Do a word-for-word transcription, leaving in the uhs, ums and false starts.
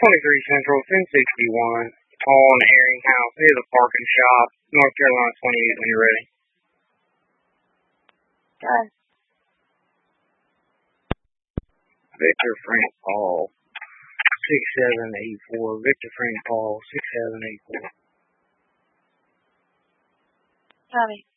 twenty-three Central, ten sixty-one, on Herring House, near the parking shop, North Carolina twenty-eight, when you're ready. Okay. Victor Frank Paul, six seven eight four. Victor Frank Paul, six seven eight four. Got it.